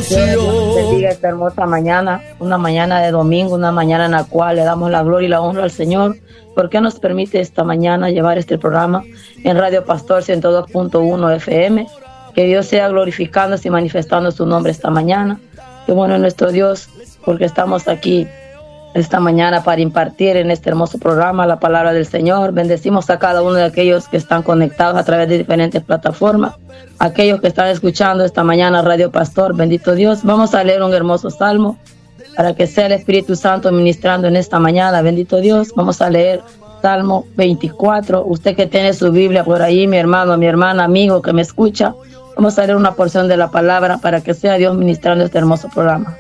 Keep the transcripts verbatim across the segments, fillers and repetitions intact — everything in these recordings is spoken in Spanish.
Dios bendiga esta hermosa mañana, una mañana de domingo, una mañana en la cual le damos la gloria y la honra al Señor, porque nos permite esta mañana llevar este programa en Radio Pastor ciento dos punto uno F M. Que Dios sea glorificándose y manifestando su nombre esta mañana. Qué bueno es nuestro Dios, porque estamos aquí esta mañana para impartir en este hermoso programa la palabra del Señor. Bendecimos a cada uno de aquellos que están conectados a través de diferentes plataformas, aquellos que están escuchando esta mañana Radio Pastor, bendito Dios. Vamos a leer un hermoso salmo para que sea el Espíritu Santo ministrando en esta mañana, bendito Dios. Vamos a leer Salmo veinticuatro. Usted que tiene su Biblia por ahí, mi hermano, mi hermana, amigo que me escucha, vamos a leer una porción de la palabra para que sea Dios ministrando este hermoso programa.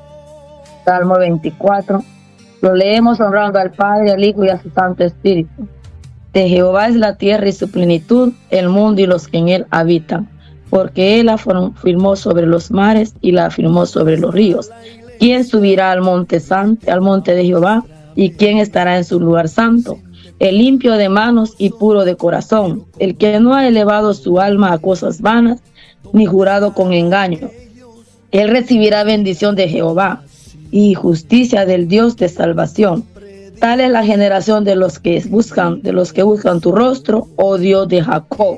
Salmo veinticuatro. Lo leemos honrando al Padre, al Hijo y a su Santo Espíritu. De Jehová es la tierra y su plenitud, el mundo y los que en él habitan. Porque él la firmó sobre los mares y la firmó sobre los ríos. ¿Quién subirá al monte santo, al monte de Jehová? ¿Y quién estará en su lugar santo? El limpio de manos y puro de corazón, el que no ha elevado su alma a cosas vanas, ni jurado con engaño. Él recibirá bendición de Jehová y justicia del Dios de salvación. Tal es la generación de los que buscan, de los que buscan tu rostro, oh Dios de Jacob.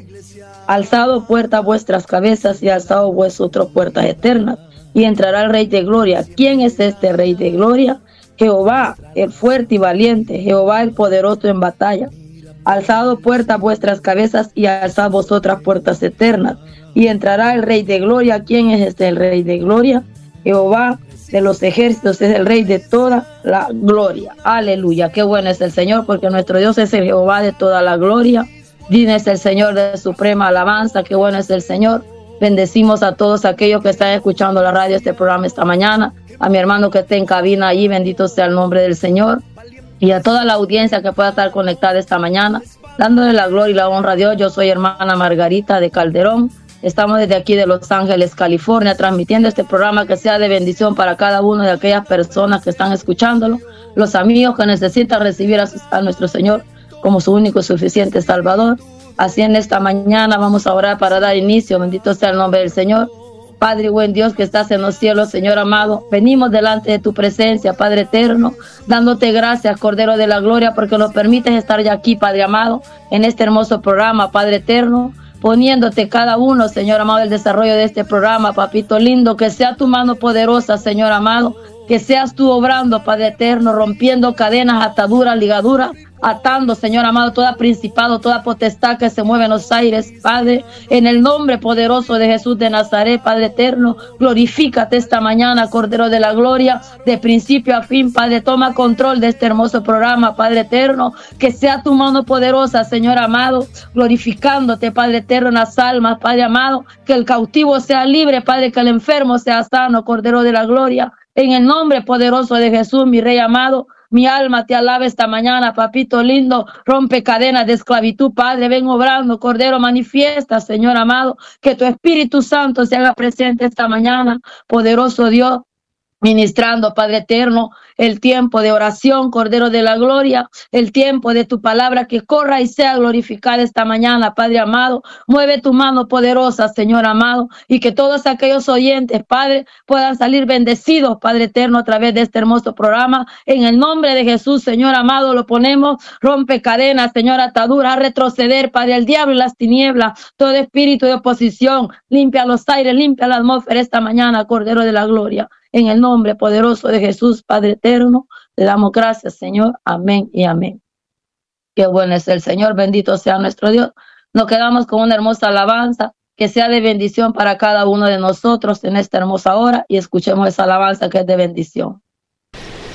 Alzado puertas vuestras cabezas y alzado vosotros puertas eternas, y entrará el Rey de Gloria. ¿Quién es este Rey de Gloria? Jehová, el fuerte y valiente, Jehová el poderoso en batalla. Alzado puertas vuestras cabezas y alzad vosotras puertas eternas, y entrará el Rey de Gloria. ¿Quién es este el Rey de Gloria? Jehová de los ejércitos es el Rey de toda la gloria. Aleluya, qué bueno es el Señor, porque nuestro Dios es el Jehová de toda la gloria. Digno es el Señor de suprema alabanza, qué bueno es el Señor. Bendecimos a todos aquellos que están escuchando la radio, este programa esta mañana, a mi hermano que esté en cabina allí, bendito sea el nombre del Señor, y a toda la audiencia que pueda estar conectada esta mañana, dándole la gloria y la honra a Dios. Yo soy hermana Margarita de Calderón. Estamos desde aquí de Los Ángeles, California, transmitiendo este programa que sea de bendición para cada una de aquellas personas que están escuchándolo, los amigos que necesitan recibir a, su, a nuestro Señor como su único y suficiente Salvador. Así en esta mañana vamos a orar para dar inicio. Bendito sea el nombre del Señor. Padre buen Dios que estás en los cielos, Señor amado, venimos delante de tu presencia, Padre eterno, dándote gracias, Cordero de la Gloria, porque nos permites estar ya aquí, Padre amado, en este hermoso programa, Padre eterno, poniéndote cada uno, Señor amado, el desarrollo de este programa, papito lindo, que sea tu mano poderosa, Señor amado, que seas tú obrando, Padre eterno, rompiendo cadenas, ataduras, ligaduras, atando, Señor amado, toda principado, toda potestad que se mueve en los aires, Padre, en el nombre poderoso de Jesús de Nazaret, Padre eterno, glorifícate esta mañana, Cordero de la Gloria, de principio a fin, Padre, toma control de este hermoso programa, Padre eterno, que sea tu mano poderosa, Señor amado, glorificándote, Padre eterno, en las almas, Padre amado, que el cautivo sea libre, Padre, que el enfermo sea sano, Cordero de la Gloria, en el nombre poderoso de Jesús, mi Rey amado. Mi alma te alaba esta mañana, papito lindo, rompe cadenas de esclavitud, Padre, ven obrando, Cordero, manifiesta, Señor amado, que tu Espíritu Santo se haga presente esta mañana, poderoso Dios, ministrando, Padre eterno, el tiempo de oración, Cordero de la Gloria, el tiempo de tu palabra que corra y sea glorificada esta mañana, Padre amado. Mueve tu mano poderosa, Señor amado, y que todos aquellos oyentes, Padre, puedan salir bendecidos, Padre eterno, a través de este hermoso programa. En el nombre de Jesús, Señor amado, lo ponemos, rompe cadenas, Señor, ataduras, a retroceder, Padre, el diablo y las tinieblas, todo espíritu de oposición, limpia los aires, limpia la atmósfera esta mañana, Cordero de la Gloria. En el nombre poderoso de Jesús, Padre eterno, te damos gracias, Señor. Amén y amén. Qué bueno es el Señor, bendito sea nuestro Dios. Nos quedamos con una hermosa alabanza que sea de bendición para cada uno de nosotros en esta hermosa hora y escuchemos esa alabanza que es de bendición.